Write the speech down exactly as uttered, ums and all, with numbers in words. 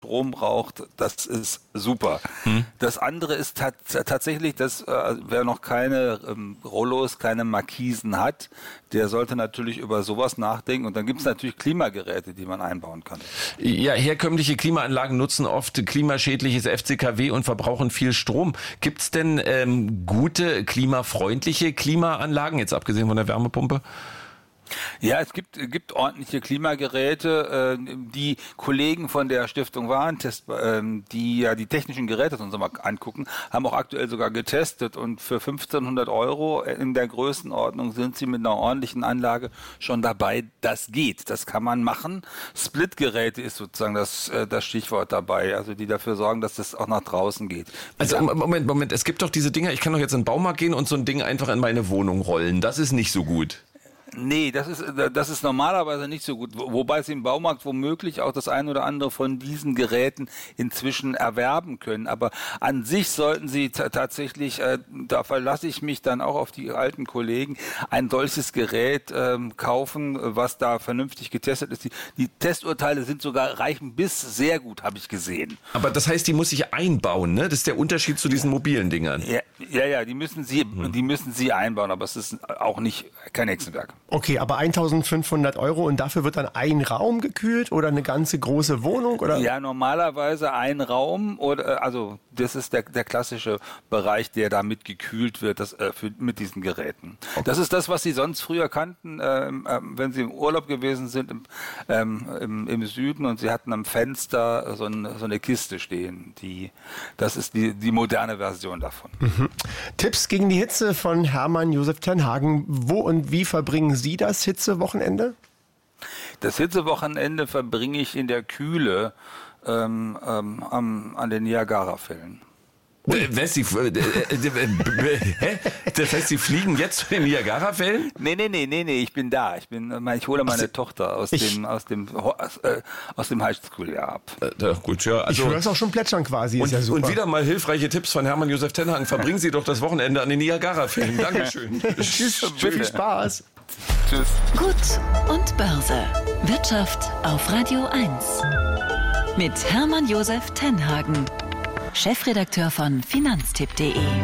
Strom braucht, das ist super. Hm. Das andere ist tat- tatsächlich, dass äh, wer noch keine ähm, Rollos, keine Markisen hat, der sollte natürlich über sowas nachdenken. Und dann gibt es natürlich Klimageräte, die man einbauen kann. Ja, herkömmliche Klimaanlagen nutzen oft klimaschädliches F C K W und verbrauchen viel Strom. Gibt es denn ähm, gute, klimafreundliche Klimaanlagen, jetzt abgesehen von der Wärmepumpe? Ja, es gibt, gibt ordentliche Klimageräte. Äh, die Kollegen von der Stiftung Warentest, äh, die ja die technischen Geräte uns mal angucken, haben auch aktuell sogar getestet und für fünfzehnhundert Euro in der Größenordnung sind sie mit einer ordentlichen Anlage schon dabei. Das geht, das kann man machen. Splitgeräte ist sozusagen das, äh, das Stichwort dabei, also die dafür sorgen, dass das auch nach draußen geht. Also Moment, Moment, es gibt doch diese Dinger, ich kann doch jetzt in den Baumarkt gehen und so ein Ding einfach in meine Wohnung rollen. Das ist nicht so gut. Nee, das ist, das ist normalerweise nicht so gut. Wobei sie im Baumarkt womöglich auch das ein oder andere von diesen Geräten inzwischen erwerben können. Aber an sich sollten sie t- tatsächlich, äh, da verlasse ich mich dann auch auf die alten Kollegen, ein solches Gerät ähm, kaufen, was da vernünftig getestet ist. Die, die Testurteile sind sogar, reichen bis sehr gut, habe ich gesehen. Aber das heißt, die muss ich einbauen, ne? Das ist der Unterschied zu diesen mobilen Dingern. Ja, ja, ja die müssen sie, hm. die müssen sie einbauen, aber es ist auch nicht kein Hexenwerk. Okay, aber eintausendfünfhundert Euro und dafür wird dann ein Raum gekühlt oder eine ganze große Wohnung? Oder? Ja, normalerweise ein Raum, oder also das ist der, der klassische Bereich, der damit gekühlt wird, das, äh, für, mit diesen Geräten. Okay. Das ist das, was Sie sonst früher kannten, ähm, ähm, wenn Sie im Urlaub gewesen sind im, ähm, im, im Süden und Sie hatten am Fenster so, ein, so eine Kiste stehen. Die, das ist die, die moderne Version davon. Mhm. Tipps gegen die Hitze von Hermann Josef Tenhagen. Wo und wie verbringen Sie das Hitzewochenende? Das Hitzewochenende verbringe ich in der Kühle ähm, ähm, am, an den Niagarafällen. Was, Sie, äh, äh, hä? Das heißt, Sie fliegen jetzt zu den Niagarafällen? Nee, nee, nee, nee, nee, ich bin da. Ich bin, ich hole meine Ach, Tochter aus ich, dem, aus dem, äh, aus dem Highschool-Jahr ab. Äh, gut, ja. Also, ich höre es auch schon plätschern quasi. Und, ist ja super. Und wieder mal hilfreiche Tipps von Hermann Josef Tenhagen. Verbringen Sie doch das Wochenende an den Niagarafällen. Dankeschön. Tschüss, viel Spaß. Tschüss. Gut und Börse. Wirtschaft auf Radio eins. Mit Hermann Josef Tenhagen, Chefredakteur von finanztipp punkt de.